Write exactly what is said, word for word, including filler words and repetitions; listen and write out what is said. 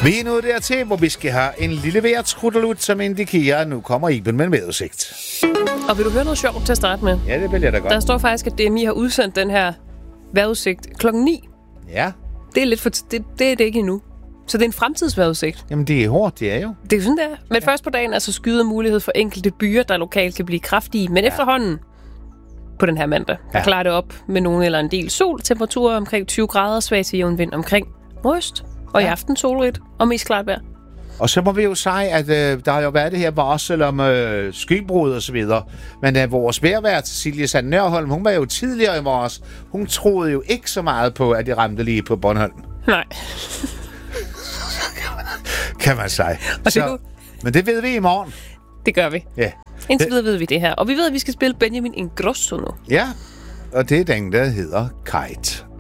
Vi er nået dertil, hvor vi skal have en lille vejrtrudelut, som indikerer, at nu kommer Iben med en vejrudsigt. Og vil du høre noget sjovt til at starte med? Ja, det vil jeg da godt. Der står faktisk, at D M I har udsendt den her vejrudsigt klokken ni. Ja. Det er lidt for t- det, det er det ikke endnu. Så det er en fremtidsvejrudsigt. Jamen, det er hårdt, det er jo. Det er sådan, det er. Men ja. Først på dagen er så skyder mulighed for enkelte byer, der lokalt kan blive kraftige. Men ja. efterhånden på den her mandag, der ja. klarer det op med nogen eller en del sol. Temperaturer omkring tyve grader, svag til jævn vind omkring nordøst. Og ja. i aften solrigt og mest klart vejr. Og så må vi jo sige, at øh, der har jo været det her varsel om øh, skybrud og så videre. Men øh, vores vejrvært, Silje Sand Nørholm, hun var jo tidligere i morges. Hun troede jo ikke så meget på, at det ramte lige på Bornholm. Nej. Kan man sige. Og så, men det ved vi i morgen. Det gør vi. Ja. Indtil videre ved vi det her. Og vi ved, at vi skal spille Benjamin Ingrosso nu. Ja, og det er den, der hedder Kite.